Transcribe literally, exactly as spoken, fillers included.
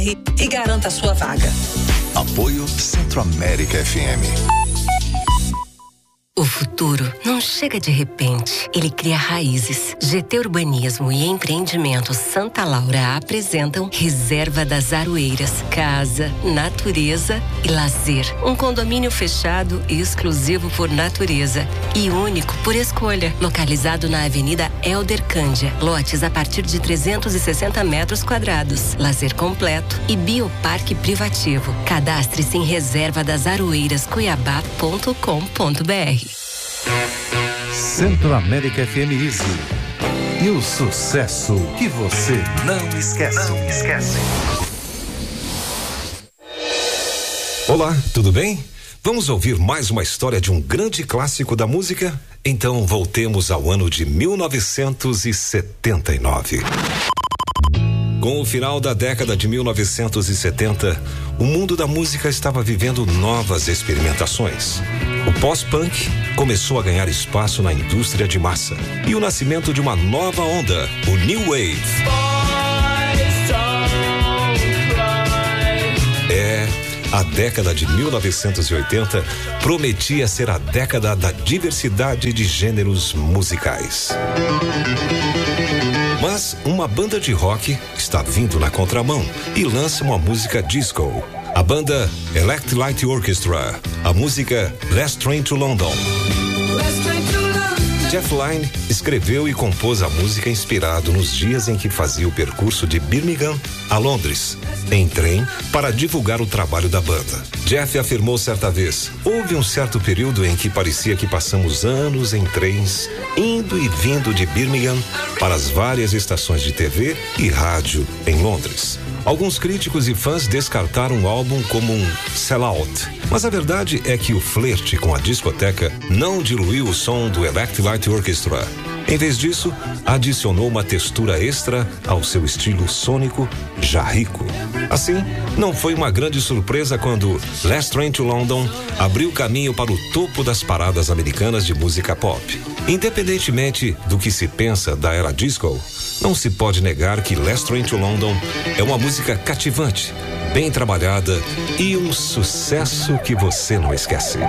e garanta a sua vaga. Apoio Centro-América F M. O futuro não chega de repente, ele cria raízes. G T Urbanismo e Empreendimentos Santa Laura apresentam Reserva das Aroeiras, casa, natureza e lazer. Um condomínio fechado e exclusivo por natureza e único por escolha. Localizado na Avenida Elder Cândia, lotes a partir de trezentos e sessenta metros quadrados, lazer completo e bioparque privativo. Cadastre-se em reserva das aroeiras cuiabá ponto com ponto br. Centro-América F M Easy. E o sucesso que você não esquece. Não esquece. Olá, tudo bem? Vamos ouvir mais uma história de um grande clássico da música? Então voltemos ao ano de mil novecentos e setenta e nove. Com o final da década de mil novecentos e setenta, o mundo da música estava vivendo novas experimentações. O pós-punk começou a ganhar espaço na indústria de massa e o nascimento de uma nova onda, o New Wave. É, a década de mil novecentos e oitenta prometia ser a década da diversidade de gêneros musicais. Mas uma banda de rock está vindo na contramão e lança uma música disco. A banda Electric Light Orchestra, a música Last Train to London. Jeff Lynne escreveu e compôs a música inspirado nos dias em que fazia o percurso de Birmingham a Londres, em trem, para divulgar o trabalho da banda. Jeff afirmou certa vez: houve um certo período em que parecia que passamos anos em trens, indo e vindo de Birmingham para as várias estações de T V e rádio em Londres. Alguns críticos e fãs descartaram o álbum como um sellout, mas a verdade é que o flerte com a discoteca não diluiu o som do Electric Light Orchestra. Em vez disso, adicionou uma textura extra ao seu estilo sônico já rico. Assim, não foi uma grande surpresa quando Last Train to London abriu caminho para o topo das paradas americanas de música pop. Independentemente do que se pensa da era disco, não se pode negar que Last Train to London é uma música cativante, bem trabalhada e um sucesso que você não esquece.